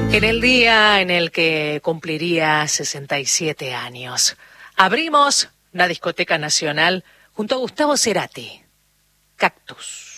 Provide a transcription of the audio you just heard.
En el día en el que cumpliría 67 años, abrimos la Discoteca Nacional junto a Gustavo Cerati, Cactus.